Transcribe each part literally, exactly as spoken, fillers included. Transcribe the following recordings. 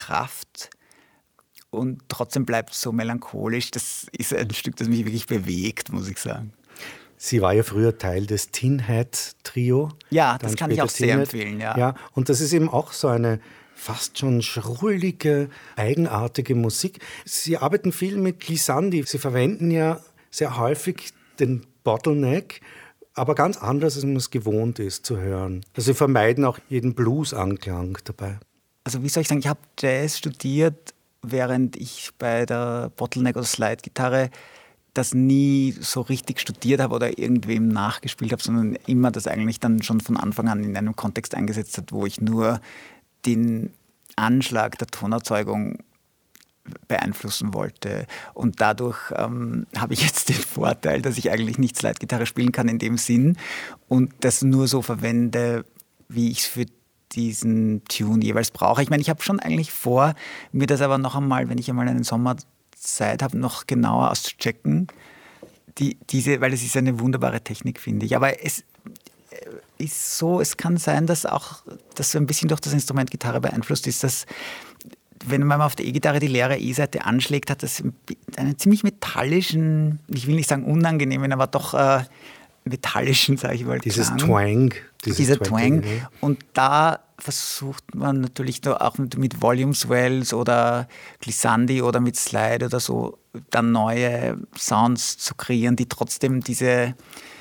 Kraft und trotzdem bleibt es so melancholisch. Das ist ein Stück, das mich wirklich bewegt, muss ich sagen. Sie war ja früher Teil des Tin Hat Trio. Ja, das kann ich auch sehr empfehlen. Ja. ja, und das ist eben auch so eine fast schon schrullige, eigenartige Musik. Sie arbeiten viel mit Glissandi. Sie verwenden ja sehr häufig den Bottleneck, aber ganz anders, als man es gewohnt ist zu hören. Also sie vermeiden auch jeden Blues-Anklang dabei. Also wie soll ich sagen, ich habe Jazz studiert, während ich bei der Bottleneck- oder Slide-Gitarre das nie so richtig studiert habe oder irgendwem nachgespielt habe, sondern immer das eigentlich dann schon von Anfang an in einem Kontext eingesetzt hat, wo ich nur den Anschlag der Tonerzeugung beeinflussen wollte. Und dadurch ähm, habe ich jetzt den Vorteil, dass ich eigentlich nicht Slide-Gitarre spielen kann in dem Sinn und das nur so verwende, wie ich es für diesen Tune jeweils brauche. Ich meine, ich habe schon eigentlich vor, mir das aber noch einmal, wenn ich einmal einen Sommer Zeit habe, noch genauer auszuchecken, die, diese, weil das ist eine wunderbare Technik, finde ich. Aber es ist so, es kann sein, dass auch das so ein bisschen durch das Instrument Gitarre beeinflusst ist, dass wenn man auf der E-Gitarre die leere E-Seite anschlägt, hat das einen ziemlich metallischen, ich will nicht sagen unangenehmen, aber doch äh, metallischen, sage ich mal, Dieses Klang. Twang. Dieses Dieser Twang. Twang. Und da versucht man natürlich auch mit, mit Volume Swells oder Glissandi oder mit Slide oder so dann neue Sounds zu kreieren, die trotzdem diese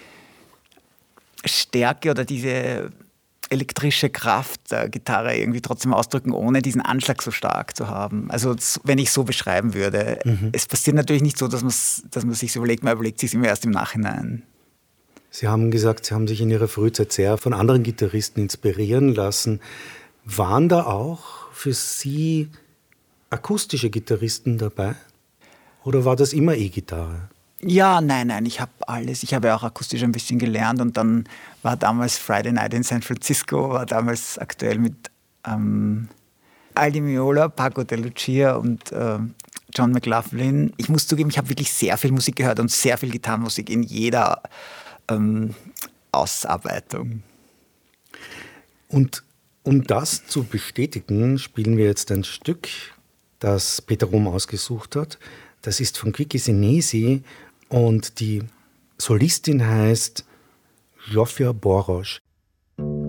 Stärke oder diese elektrische Kraft der Gitarre irgendwie trotzdem ausdrücken, ohne diesen Anschlag so stark zu haben. Also wenn ich es so beschreiben würde. Mhm. Es passiert natürlich nicht so, dass, dass man sich so überlegt, man überlegt sich immer erst im Nachhinein. Sie haben gesagt, Sie haben sich in Ihrer Frühzeit sehr von anderen Gitarristen inspirieren lassen. Waren da auch für Sie akustische Gitarristen dabei? Oder war das immer E-Gitarre? Ja, nein, nein, ich habe alles. Ich habe ja auch akustisch ein bisschen gelernt und dann war damals Friday Night in San Francisco, war damals aktuell mit ähm, Aldi Meola, Paco de Lucia und äh, John McLaughlin. Ich muss zugeben, ich habe wirklich sehr viel Musik gehört und sehr viel Gitarrenmusik in jeder ähm, Ausarbeitung. Und um das zu bestätigen, spielen wir jetzt ein Stück, das Peter Rom ausgesucht hat. Das ist von Quique Senesi und die Solistin heißt Zsofia Boros.